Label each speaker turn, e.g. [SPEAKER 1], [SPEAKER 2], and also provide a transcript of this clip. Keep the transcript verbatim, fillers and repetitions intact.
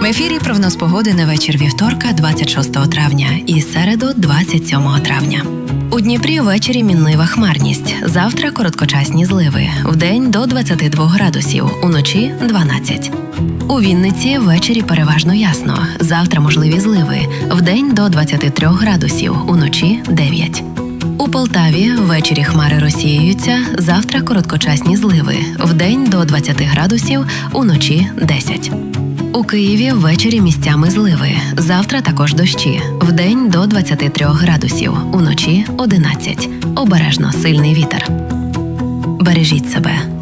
[SPEAKER 1] В ефірі прогноз погоди на вечір вівторка, двадцять шостого травня, і середу, двадцять сьомого травня. У Дніпрі ввечері мінлива хмарність. Завтра короткочасні зливи. Вдень до двадцяти двох градусів, уночі – дванадцять. У Вінниці ввечері переважно ясно. Завтра можливі зливи. Вдень до двадцяти трьох градусів, уночі – дев'ять. У Полтаві ввечері хмари розсіюються. Завтра короткочасні зливи. Вдень до двадцяти градусів, уночі – десять. У Києві ввечері місцями зливи. Завтра також дощі. Вдень до двадцяти трьох градусів, уночі – одинадцять. Обережно сильний вітер. Бережіть себе.